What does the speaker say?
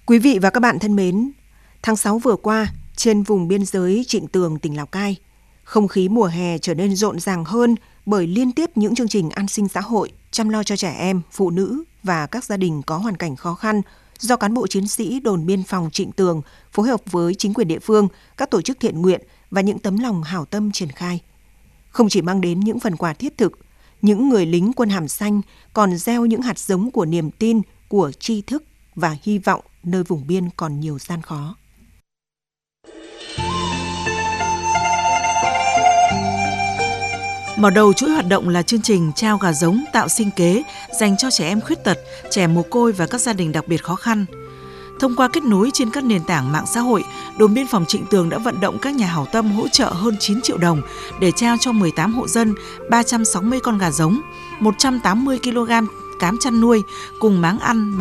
Quý vị và các bạn thân mến, tháng 6 vừa qua, trên vùng biên giới Trịnh Tường, tỉnh Lào Cai, không khí mùa hè trở nên rộn ràng hơn bởi liên tiếp những chương trình an sinh xã hội, chăm lo cho trẻ em, phụ nữ và các gia đình có hoàn cảnh khó khăn do cán bộ chiến sĩ đồn biên phòng Trịnh Tường phối hợp với chính quyền địa phương, các tổ chức thiện nguyện và những tấm lòng hảo tâm triển khai. Không chỉ mang đến những phần quà thiết thực, những người lính quân hàm xanh còn gieo những hạt giống của niềm tin, của tri thức và hy vọng nơi vùng biên còn nhiều gian khó. Mở đầu chuỗi hoạt động là chương trình trao gà giống tạo sinh kế dành cho trẻ em khuyết tật, trẻ mồ côi và các gia đình đặc biệt khó khăn. Thông qua kết nối trên các nền tảng mạng xã hội, đồn biên phòng Trịnh Tường đã vận động các nhà hảo tâm hỗ trợ hơn 9 triệu đồng để trao cho 18 hộ dân 360 con gà giống, 180 kg cám chăn nuôi cùng máng ăn,